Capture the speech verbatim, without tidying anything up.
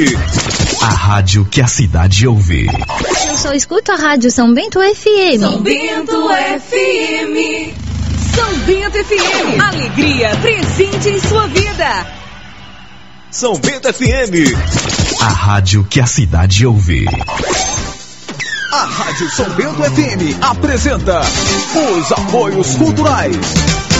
A rádio que a cidade ouve. Eu só escuto a rádio São Bento F M. São Bento F M. São Bento F M. Alegria presente em sua vida. São Bento F M. A rádio que a cidade ouve. A Rádio São Bento F M apresenta os apoios culturais.